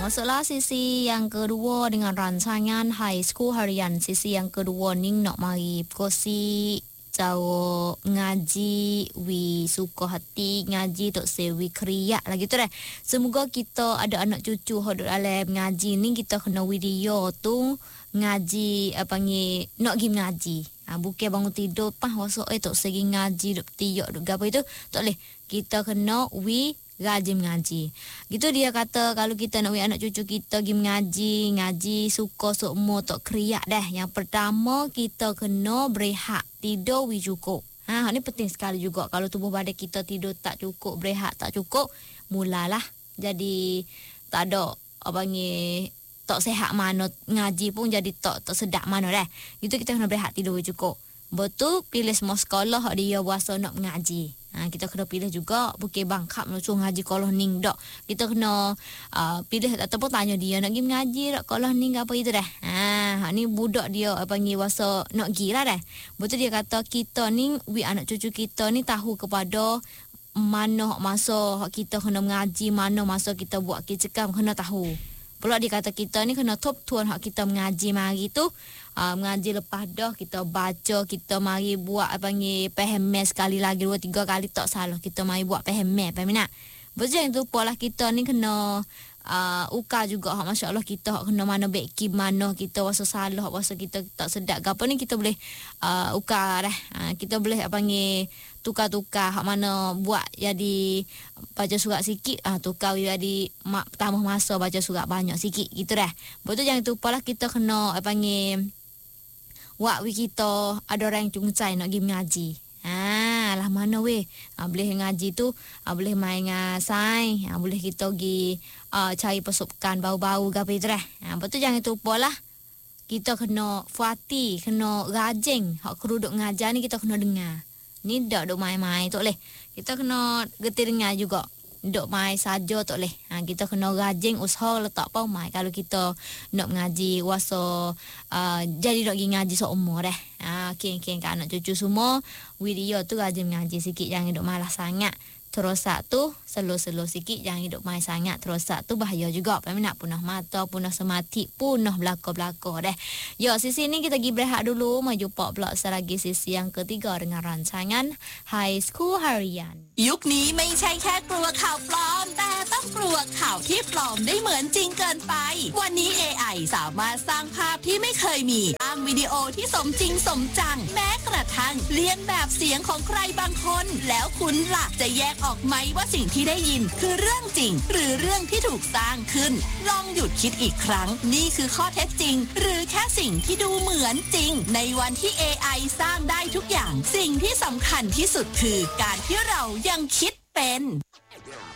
masuklah sisi yang kedua dengan rancangan High School Harian. Sisi yang kedua ni nak mari kosi jauh ngaji, wi suka hati ngaji tok sewi kriak lagi tu dah. Semoga kita ada anak cucu hodok dalam ngaji ni, kita kena video tu ngaji apa ni nak pergi ngaji. Bukan bangun tidur pah wasok tok segi ngaji duk tiok duk gapo itu tak leh. Kita kena rajin mengaji. Gitu dia kata kalau kita nak anak cucu kita pergi ngaji suka semua tak kriak dah. Yang pertama kita kena berehat, tidur cukup. Ni penting sekali juga. Kalau tubuh badan kita tidur tak cukup, berehat tak cukup, mulalah jadi tak ada apa ni tak sihat mana, ngaji pun jadi tak sedap mana dah. Gitu kita kena berehat, tidur cukup. Betul pilih semua sekolah dia puasa nak mengaji. Kita kena pilih juga bukan bangkap nak suruh ngaji kalau ning dak. Kita kena pilih ataupun tanya dia nak pergi mengaji dak kalau ning apa itu dah. Ni budak dia panggil puasa nak pergi lah dah. Betul dia kata kita ni anak cucu kita ni tahu kepada mana masa kita kena mengaji, mana masa kita buat kecekam kena tahu. Pula dia kata kita ni kena top tuan hak kita mengaji mari tu. Mengaji lepas dah kita baca, kita mari buat panggil PHM sekali lagi 2-3 kali tak salah, kita mari buat PHM peminat. Betul yang tu pola kita ni kena ukar juga hak masya-Allah kita hak kena mana baik mana kita rasa salah, rasa kita tak sedap gapo ni kita boleh ukar dah. Kita boleh panggil tukar-tukar hak mana buat jadi baca surat sikit, tukar jadi tambah masa baca surat banyak sikit gitu dah. Betul yang tu pola kita kena panggil waktu kita ada orang cungcai nak pergi mengaji. Lah mana weh. Boleh ngaji tu, boleh main ngasai, boleh kita pergi cari persukan bau-bau gapo itu dah. Betul jangan lupa lah. Kita kena fuati, kena rajin. Hak keruduk ngajar ni kita kena dengar. Ni dak duk main-main tak leh. Kita kena geti dengar juga. Duk main saja tak leh. Kita kena rajin usaha letak pau mai kalau kita nak mengaji wasa jadi nak pergi ngaji seumur dah. Ken-ken kat anak cucu semua video tu rajin mengaji sikit, jangan duk malas sangat. Terus tu slow-slow sikit, jangan hidup main sangat. Terus tu bahaya juga. Nak punah mata, punah semati, punah belakang-belakang dah. Yo, sisi ni kita pergi berehat dulu. Maju jumpa pula selagi sisi yang ketiga dengan rancangan High School Harian. ยุคนี้ไม่ใช่แค่กลัวข่าวปลอมแต่ต้องกลัวข่าวที่ปลอมได้เหมือนจริงเกินไปวันนี้ AI สามารถสร้างภาพที่ไม่เคยมีสร้างวิดีโอที่สมจริงสมจังแม้กระทั่งเลียนแบบเสียงของใครบางคนแล้วคุณล่ะจะแยกออกไหมว่าสิ่งที่ได้ยินคือเรื่องจริงหรือเรื่องที่ถูกสร้างขึ้นลองหยุดคิดอีกครั้งนี่คือข้อเท็จจริงหรือแค่สิ่งที่ดูเหมือนจริงในวันที่ AI สร้างได้ทุกอย่างสิ่งที่สำคัญที่สุดคือการที่เรายังคิดเป็น